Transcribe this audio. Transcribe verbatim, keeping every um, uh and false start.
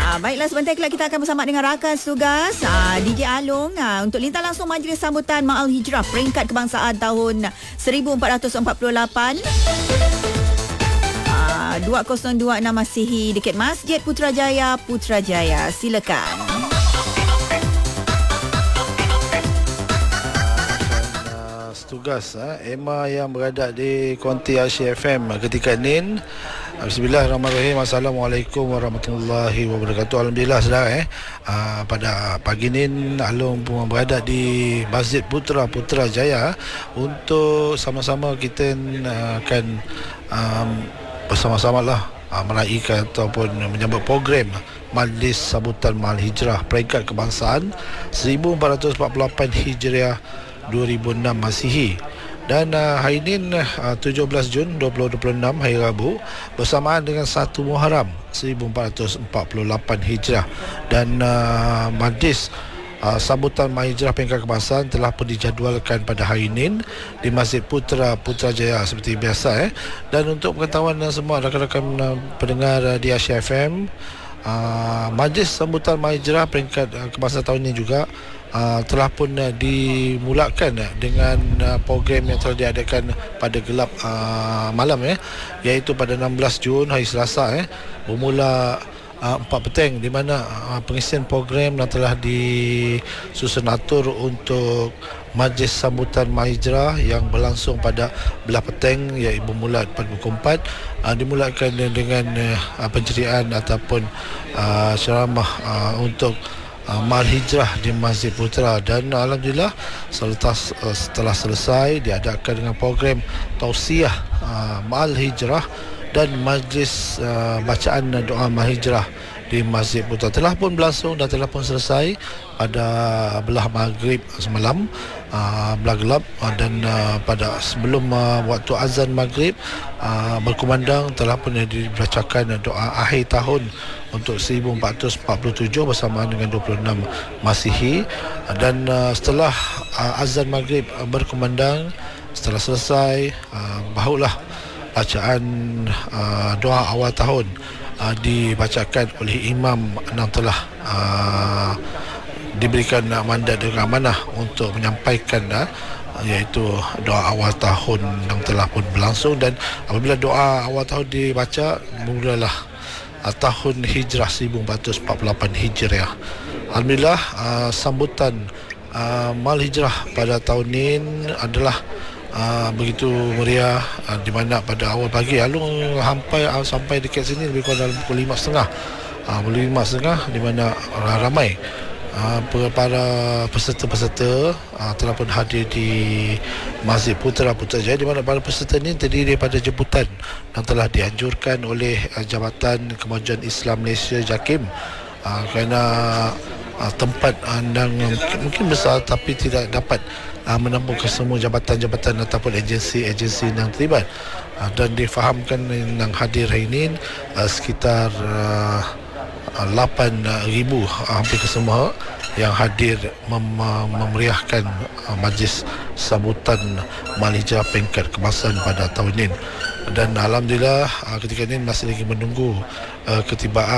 Ah, baiklah, sebentar kelak kita akan bersama dengan rakan tugas ah, D J Along ah, untuk lintas langsung majlis sambutan Ma'al Hijrah Peringkat Kebangsaan tahun seribu empat ratus empat puluh lapan. ah, dua kosong dua enam Masihi dekat Masjid Putrajaya, Putrajaya. Silakan. Tugas eh, Emma yang berada di Konti Asia F M ketika ini. Bismillahirrahmanirrahim. Assalamualaikum warahmatullahi wabarakatuh. Alhamdulillah saudara eh uh, pada pagi ini Along pun berada di Masjid Putra Putrajaya untuk sama-sama kita uh, akan um, bersama-sama lah uh, meraihkan ataupun menyambut program Majlis Sambutan Ma'al Hijrah Peringkat Kebangsaan seribu empat ratus empat puluh lapan Hijriah dua ribu enam Masihi. Dan uh, hari ini uh, tujuh belas Jun dua ribu dua puluh enam hari Rabu bersamaan dengan satu Muharram seribu empat ratus empat puluh lapan Hijrah. Dan uh, majlis uh, sambutan Ma'al Hijrah Peringkat Kebangsaan telah pun dijadualkan pada hari ini di Masjid Putra Putrajaya seperti biasa eh. Dan untuk pengetahuan uh, semua rakan-rakan uh, pendengar uh, di Asia F M, uh, majlis sambutan Ma'al Hijrah Peringkat uh, Kebangsaan tahun ini juga Uh, telah pun uh, dimulakan uh, dengan uh, program yang telah diadakan pada gelap uh, malam eh, iaitu pada enam belas Jun hari Selasa eh, bermula uh, empat petang, di mana uh, pengisian program yang telah disusun atur untuk majlis sambutan Ma'al Hijrah yang berlangsung pada belah petang iaitu bermula pada pukul empat uh, dimulakan dengan uh, penceriaan ataupun uh, ceramah uh, untuk Ma'al Hijrah di Masjid Putra. Dan alhamdulillah setelah, setelah selesai diadakan dengan program tausiah uh, Ma'al Hijrah dan majlis uh, bacaan doa Ma'al Hijrah di Masjid Putra telah pun berlangsung dan telah pun selesai pada belah maghrib semalam, uh, belah gelap, uh, dan uh, pada sebelum uh, waktu azan maghrib uh, berkumandang telah pun dibacakan doa akhir tahun untuk seribu empat ratus empat puluh tujuh bersamaan dengan dua puluh enam Masihi. Dan uh, setelah uh, azan maghrib uh, berkumandang, setelah selesai uh, barulah bacaan uh, doa awal tahun Uh, dibacakan oleh imam yang telah uh, diberikan uh, mandat dengan amanah untuk menyampaikan uh, iaitu doa awal tahun yang telah pun berlangsung. Dan apabila doa awal tahun dibaca, mulalah uh, tahun hijrah seribu empat ratus empat puluh lapan Hijriah. Alhamdulillah uh, sambutan uh, Ma'al Hijrah pada tahun ini adalah Uh, begitu meriah, uh, di mana pada awal pagi Alung sampai uh, sampai dekat sini lebih kurang dalam pukul lima setengah, uh, pukul lima setengah, di mana uh, ramai uh, para peserta-peserta uh, telah pun hadir di Masjid Putra Putrajaya, di mana para peserta ini terdiri daripada jemputan yang telah dianjurkan oleh uh, Jabatan Kemajuan Islam Malaysia JAKIM, uh, kerana uh, tempat uh, yang mungkin besar tapi tidak dapat Uh, menampung ke semua jabatan-jabatan ataupun agensi-agensi yang terlibat, uh, dan difahamkan yang hadir hari ini uh, sekitar uh, lapan ribu, uh, hampir kesemua yang hadir mem- memeriahkan uh, majlis sambutan Ma'al Hijrah Peringkat Kebangsaan pada tahun ini. Dan alhamdulillah uh, ketika ini masih lagi menunggu uh, ketibaan